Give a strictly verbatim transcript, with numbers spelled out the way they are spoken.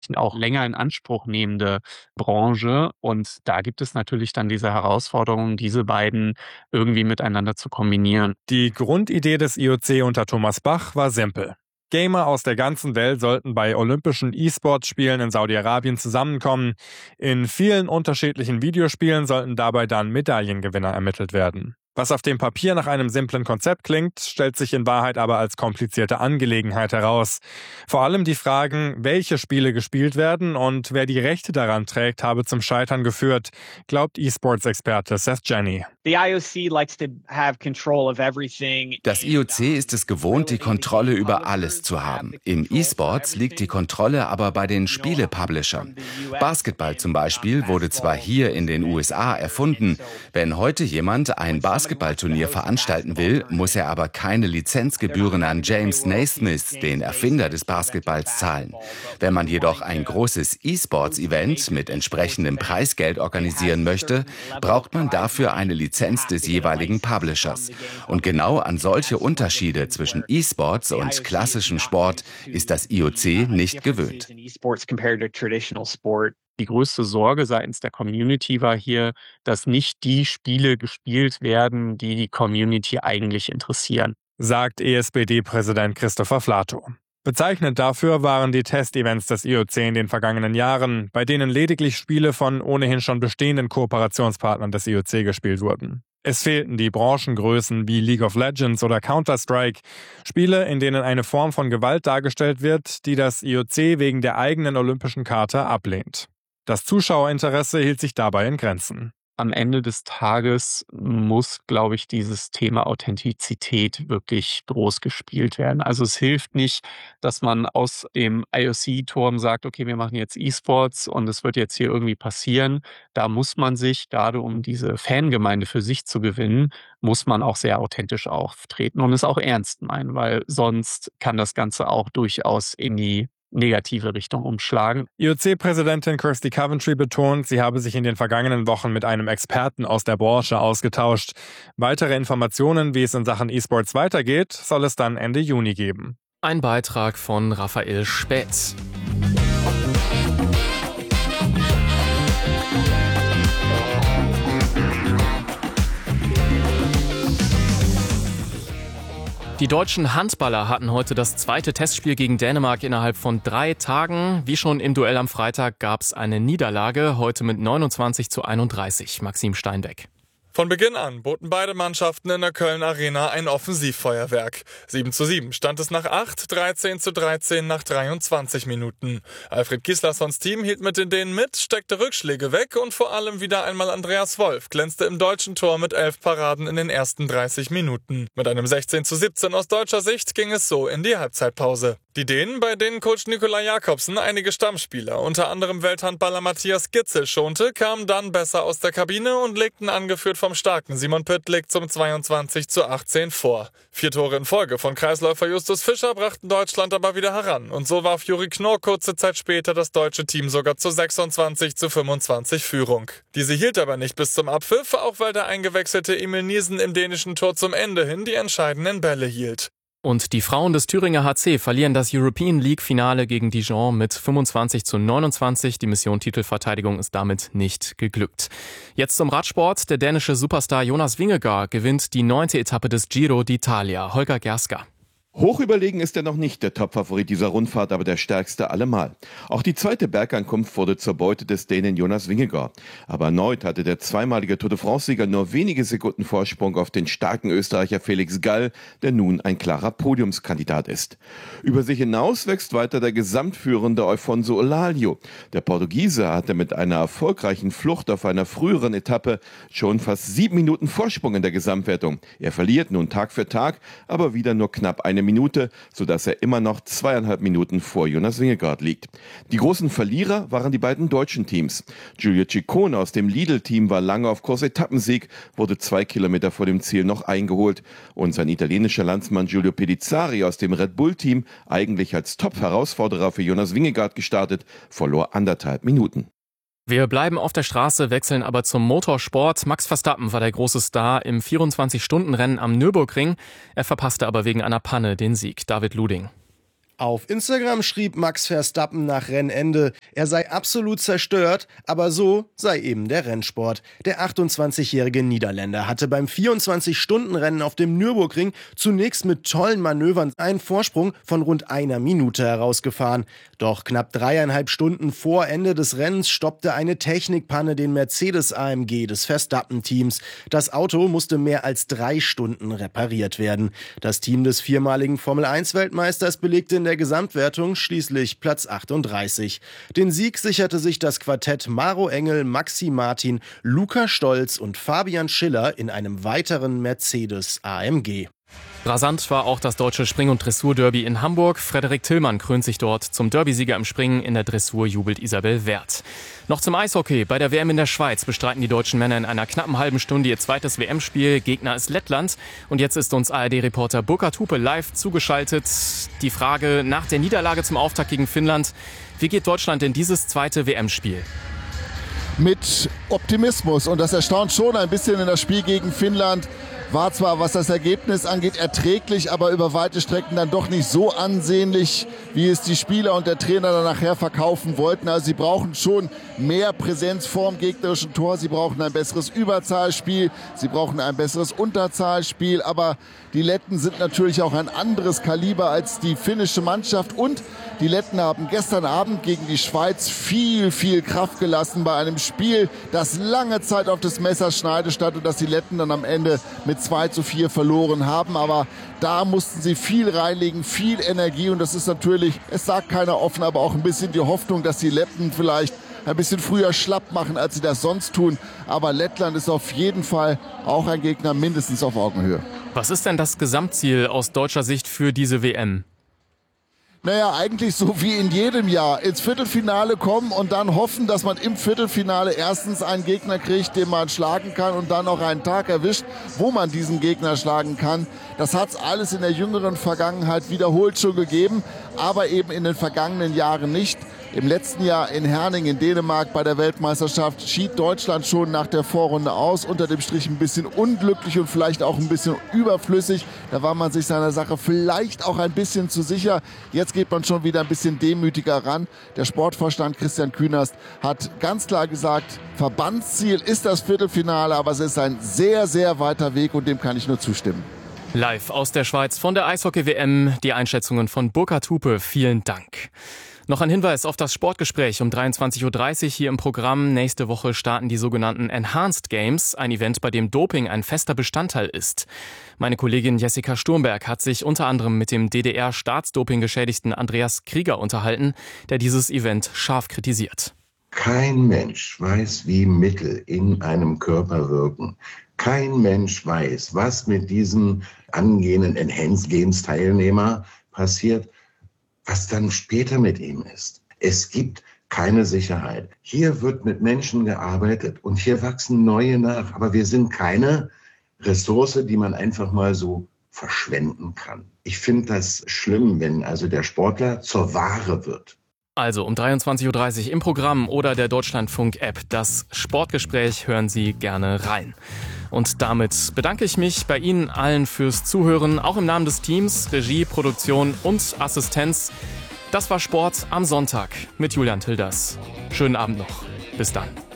auch länger in Anspruch nehmende Branche. Und da gibt es natürlich dann diese Herausforderung, diese beiden irgendwie miteinander zu kombinieren. Die Grundidee des I O C unter Thomas Bach war simpel. Gamer aus der ganzen Welt sollten bei olympischen E-Sport-Spielen in Saudi-Arabien zusammenkommen. In vielen unterschiedlichen Videospielen sollten dabei dann Medaillengewinner ermittelt werden. Was auf dem Papier nach einem simplen Konzept klingt, stellt sich in Wahrheit aber als komplizierte Angelegenheit heraus. Vor allem die Fragen, welche Spiele gespielt werden und wer die Rechte daran trägt, habe zum Scheitern geführt, glaubt E-Sports-Experte Seth Jenney. Das I O C ist es gewohnt, die Kontrolle über alles zu haben. Im E-Sports liegt die Kontrolle aber bei den Spiele-Publishern. Basketball zum Beispiel wurde zwar hier in den U S A erfunden. Wenn heute jemand ein Basketballturnier veranstalten will, muss er aber keine Lizenzgebühren an James Naismith, den Erfinder des Basketballs, zahlen. Wenn man jedoch ein großes E-Sports-Event mit entsprechendem Preisgeld organisieren möchte, braucht man dafür eine Lizenz des jeweiligen Publishers. Und genau an solche Unterschiede zwischen E-Sports und klassischem Sport ist das I O C nicht gewöhnt. Die größte Sorge seitens der Community war hier, dass nicht die Spiele gespielt werden, die die Community eigentlich interessieren, sagt E S P D-Präsident Christopher Flato. Bezeichnend dafür waren die Testevents des I O C in den vergangenen Jahren, bei denen lediglich Spiele von ohnehin schon bestehenden Kooperationspartnern des I O C gespielt wurden. Es fehlten die Branchengrößen wie League of Legends oder Counter-Strike, Spiele, in denen eine Form von Gewalt dargestellt wird, die das I O C wegen der eigenen olympischen Charta ablehnt. Das Zuschauerinteresse hielt sich dabei in Grenzen. Am Ende des Tages muss, glaube ich, dieses Thema Authentizität wirklich groß gespielt werden. Also es hilft nicht, dass man aus dem I O C-Turm sagt, okay, wir machen jetzt E-Sports und es wird jetzt hier irgendwie passieren. Da muss man sich, gerade um diese Fangemeinde für sich zu gewinnen, muss man auch sehr authentisch auftreten und es auch ernst meinen, weil sonst kann das Ganze auch durchaus in die negative Richtung umschlagen. I O C-Präsidentin Kirsty Coventry betont, sie habe sich in den vergangenen Wochen mit einem Experten aus der Branche ausgetauscht. Weitere Informationen, wie es in Sachen E-Sports weitergeht, soll es dann Ende Juni geben. Ein Beitrag von Raphael Späth. Die deutschen Handballer hatten heute das zweite Testspiel gegen Dänemark innerhalb von drei Tagen. Wie schon im Duell am Freitag gab es eine Niederlage, heute mit neunundzwanzig zu einunddreißig. Maxim Steinbeck. Von Beginn an boten beide Mannschaften in der Köln Arena ein Offensivfeuerwerk. sieben zu sieben stand es nach acht, dreizehn zu dreizehn nach dreiundzwanzig Minuten. Alfred Gislasons Team hielt mit den Dänen mit, steckte Rückschläge weg und vor allem wieder einmal Andreas Wolf glänzte im deutschen Tor mit elf Paraden in den ersten dreißig Minuten. Mit einem sechzehn zu siebzehn aus deutscher Sicht ging es so in die Halbzeitpause. Die Dänen, bei denen Coach Nikolaj Jakobsen einige Stammspieler, unter anderem Welthandballer Matthias Gitzel, schonte, kamen dann besser aus der Kabine und legten angeführt vom starken Simon Pytlik zum zweiundzwanzig zu achtzehn vor. Vier Tore in Folge von Kreisläufer Justus Fischer brachten Deutschland aber wieder heran und so warf Juri Knorr kurze Zeit später das deutsche Team sogar zu sechsundzwanzig zu fünfundzwanzig Führung. Diese hielt aber nicht bis zum Abpfiff, auch weil der eingewechselte Emil Niesen im dänischen Tor zum Ende hin die entscheidenden Bälle hielt. Und die Frauen des Thüringer H C verlieren das European League-Finale gegen Dijon mit fünfundzwanzig zu neunundzwanzig. Die Mission Titelverteidigung ist damit nicht geglückt. Jetzt zum Radsport. Der dänische Superstar Jonas Vingegaard gewinnt die neunte Etappe des Giro d'Italia. Holger Gersker. Hoch überlegen ist er noch nicht der Topfavorit dieser Rundfahrt, aber der stärkste allemal. Auch die zweite Bergankunft wurde zur Beute des Dänen Jonas Vingegaard. Aber erneut hatte der zweimalige Tour de France-Sieger nur wenige Sekunden Vorsprung auf den starken Österreicher Felix Gall, der nun ein klarer Podiumskandidat ist. Über sich hinaus wächst weiter der gesamtführende Alfonso Olalio. Der Portugiese hatte mit einer erfolgreichen Flucht auf einer früheren Etappe schon fast sieben Minuten Vorsprung in der Gesamtwertung. Er verliert nun Tag für Tag, aber wieder nur knapp eine Minute, sodass er immer noch zweieinhalb Minuten vor Jonas Vingegaard liegt. Die großen Verlierer waren die beiden deutschen Teams. Giulio Ciccone aus dem Lidl-Team war lange auf Kurs Etappensieg, wurde zwei Kilometer vor dem Ziel noch eingeholt. Und sein italienischer Landsmann Giulio Pedizzari aus dem Red Bull-Team, eigentlich als Top-Herausforderer für Jonas Vingegaard gestartet, verlor anderthalb Minuten. Wir bleiben auf der Straße, wechseln aber zum Motorsport. Max Verstappen war der große Star im vierundzwanzig Stunden Rennen am Nürburgring. Er verpasste aber wegen einer Panne den Sieg. David Luding. Auf Instagram schrieb Max Verstappen nach Rennende, er sei absolut zerstört, aber so sei eben der Rennsport. Der achtundzwanzigjährige Niederländer hatte beim vierundzwanzig-Stunden-Rennen auf dem Nürburgring zunächst mit tollen Manövern einen Vorsprung von rund einer Minute herausgefahren. Doch knapp dreieinhalb Stunden vor Ende des Rennens stoppte eine Technikpanne den Mercedes A M G des Verstappen-Teams. Das Auto musste mehr als drei Stunden repariert werden. Das Team des viermaligen Formel eins Weltmeisters belegte in der Gesamtwertung schließlich Platz achtunddreißig. Den Sieg sicherte sich das Quartett Maro Engel, Maxi Martin, Luca Stolz und Fabian Schiller in einem weiteren Mercedes A M G. Rasant war auch das deutsche Spring- und Dressur-Derby in Hamburg. Frederik Tillmann krönt sich dort zum Derbysieger im Springen. In der Dressur jubelt Isabel Werth. Noch zum Eishockey. Bei der W M in der Schweiz bestreiten die deutschen Männer in einer knappen halben Stunde ihr zweites W M-Spiel. Gegner ist Lettland. Und jetzt ist uns A R D-Reporter Burkhard Hupe live zugeschaltet. Die Frage nach der Niederlage zum Auftakt gegen Finnland. Wie geht Deutschland in dieses zweite W M-Spiel? Mit Optimismus. Und das erstaunt schon ein bisschen in das Spiel gegen Finnland. War zwar, was das Ergebnis angeht, erträglich, aber über weite Strecken dann doch nicht so ansehnlich, wie es die Spieler und der Trainer dann nachher verkaufen wollten. Also sie brauchen schon mehr Präsenz vorm gegnerischen Tor. Sie brauchen ein besseres Überzahlspiel. Sie brauchen ein besseres Unterzahlspiel. Aber die Letten sind natürlich auch ein anderes Kaliber als die finnische Mannschaft. Und die Letten haben gestern Abend gegen die Schweiz viel, viel Kraft gelassen bei einem Spiel, das lange Zeit auf das Messerschneide stand und das die Letten dann am Ende mit zwei zu vier verloren haben. Aber da mussten sie viel reinlegen, viel Energie. Und das ist natürlich, es sagt keiner offen, aber auch ein bisschen die Hoffnung, dass die Letten vielleicht ein bisschen früher schlapp machen, als sie das sonst tun. Aber Lettland ist auf jeden Fall auch ein Gegner mindestens auf Augenhöhe. Was ist denn das Gesamtziel aus deutscher Sicht für diese W M? Naja, eigentlich so wie in jedem Jahr. Ins Viertelfinale kommen und dann hoffen, dass man im Viertelfinale erstens einen Gegner kriegt, den man schlagen kann und dann auch einen Tag erwischt, wo man diesen Gegner schlagen kann. Das hat es alles in der jüngeren Vergangenheit wiederholt schon gegeben, aber eben in den vergangenen Jahren nicht. Im letzten Jahr in Herning in Dänemark bei der Weltmeisterschaft schied Deutschland schon nach der Vorrunde aus. Unter dem Strich ein bisschen unglücklich und vielleicht auch ein bisschen überflüssig. Da war man sich seiner Sache vielleicht auch ein bisschen zu sicher. Jetzt geht man schon wieder ein bisschen demütiger ran. Der Sportvorstand Christian Künast hat ganz klar gesagt, Verbandsziel ist das Viertelfinale, aber es ist ein sehr, sehr weiter Weg und dem kann ich nur zustimmen. Live aus der Schweiz von der Eishockey-W M. Die Einschätzungen von Burkhard Hupe. Vielen Dank. Noch ein Hinweis auf das Sportgespräch um dreiundzwanzig Uhr dreißig hier im Programm. Nächste Woche starten die sogenannten Enhanced Games, ein Event, bei dem Doping ein fester Bestandteil ist. Meine Kollegin Jessica Sturmberg hat sich unter anderem mit dem D D R-Staatsdoping-Geschädigten Andreas Krieger unterhalten, der dieses Event scharf kritisiert. Kein Mensch weiß, wie Mittel in einem Körper wirken. Kein Mensch weiß, was mit diesem angehenden Enhanced Games Teilnehmer passiert, was dann später mit ihm ist. Es gibt keine Sicherheit. Hier wird mit Menschen gearbeitet und hier wachsen neue nach. Aber wir sind keine Ressource, die man einfach mal so verschwenden kann. Ich finde das schlimm, wenn also der Sportler zur Ware wird. Also um dreiundzwanzig Uhr dreißig im Programm oder der Deutschlandfunk-App. Das Sportgespräch, hören Sie gerne rein. Und damit bedanke ich mich bei Ihnen allen fürs Zuhören, auch im Namen des Teams, Regie, Produktion und Assistenz. Das war Sport am Sonntag mit Julian Tilders. Schönen Abend noch. Bis dann.